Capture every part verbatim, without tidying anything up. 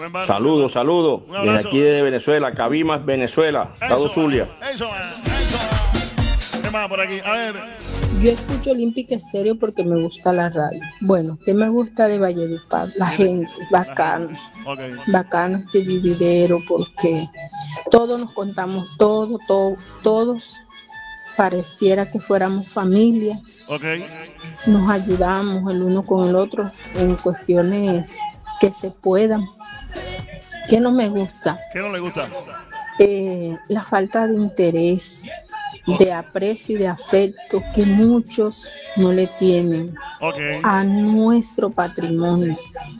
Buen barrio, Saludos, buen barrio. saludos. Un Desde abrazo. aquí de Venezuela, Cabimas, Venezuela, Estado Eso, Zulia. Eso, eso. ¿Qué más por aquí? A ver. Yo escucho Olímpica Estéreo porque me gusta la radio. Bueno, ¿qué me gusta de Valledupar? La gente, bacano, Ok. bacano este vividero porque todos nos contamos todo, todo, todos pareciera que fuéramos familia, Ok. nos ayudamos el uno con el otro en cuestiones que se puedan. ¿Qué no me gusta? ¿Qué no le gusta? Eh, la falta de interés, de aprecio y de afecto que muchos no le tienen Ok. a nuestro patrimonio,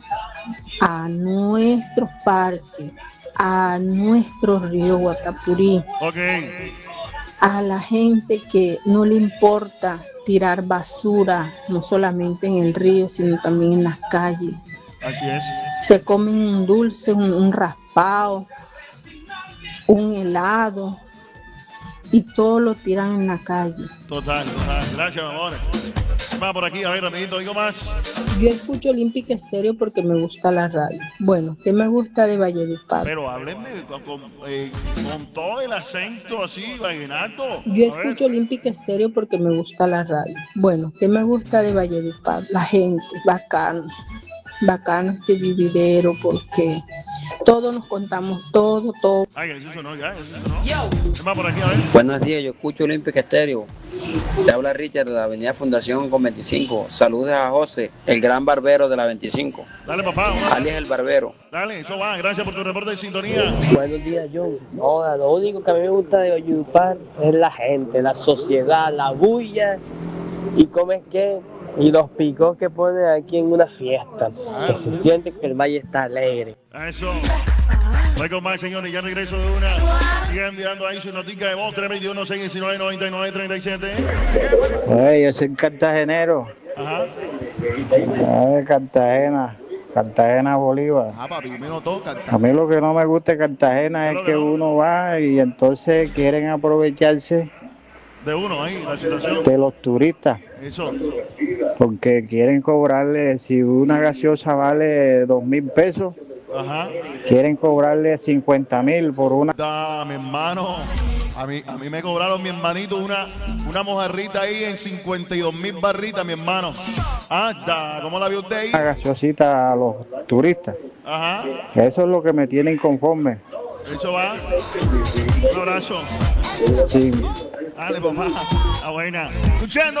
a nuestros parques, a nuestro río Guatapurí, Ok. a la gente que no le importa tirar basura, no solamente en el río, sino también en las calles. Así es. Se comen un dulce, un, un raspado, un helado y todo lo tiran en la calle. Total, total. Gracias, mi amor. Va por aquí, a ver, rapidito, digo más. Yo escucho Olímpica Estéreo porque me gusta la radio. Bueno, ¿qué me gusta de Valledupar? Pero háblenme con, con, eh, con todo el acento así, vallenato. Yo A escucho ver. Olímpica Estéreo porque me gusta la radio. Bueno, ¿qué me gusta de Valledupar? La gente, bacano, bacano este vividero porque todos nos contamos todo, todo. Ay, eso sonó ya, eso sonó. ¿Qué más por aquí, a ver? Buenos días, yo escucho Olímpica Estéreo. Te habla Richard de la Avenida Fundación con veinticinco. Saludos a José, el gran barbero de la veinticinco, Dale, papá. Una... alias el barbero. Dale, eso va. Gracias por tu reporte de sintonía. Buenos días, John. No, lo único que a mí me gusta de Valledupar es la gente, la sociedad, la bulla y cómo es que y los picos que ponen aquí en una fiesta, que se siente que el valle está alegre. Eso. Voy con más, señores. Ya regreso de una. Sigan enviando ahí su notica de voz. tres dos uno, seis uno nueve, nueve nueve tres siete. Hey, yo soy cartagenero. Ajá. De Cartagena. Cartagena, Bolívar. Ah, papi, me notó cantar. A mí lo que no me gusta de Cartagena es que uno va y entonces quieren aprovecharse De uno ahí, la situación. de los turistas. Eso. Porque quieren cobrarle, si una gaseosa vale dos mil pesos, Ajá. quieren cobrarle cincuenta mil por una. Da, mi hermano. A mí, a mí me cobraron, mi hermanito, una, una mojarrita ahí en cincuenta y dos mil barritas, mi hermano. Ah, da, ¿cómo la vio usted ahí? Una gaseosita a los turistas. Ajá. Eso es lo que me tiene inconforme. Eso va. Un abrazo. Sí. Dale, papá. Ah, buena. Escuchando.